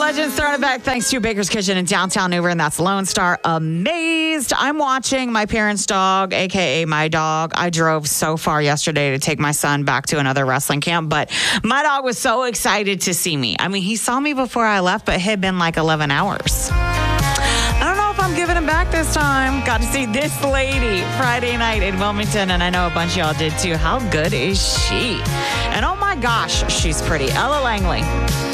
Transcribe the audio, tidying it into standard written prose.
Legends throwing it back thanks to Baker's Kitchen in downtown Newbern, and that's Lone Star Amazed. I'm watching my parents' dog, a.k.a. my dog. I drove so far yesterday to take my son back to another wrestling camp, but my dog was so excited to see me. I mean, he saw me before I left, but it had been like 11 hours. I don't know if I'm giving him back this time. Got to see this lady Friday night in Wilmington, and I know a bunch of y'all did too. How good is she? And oh my gosh, she's pretty. Ella Langley.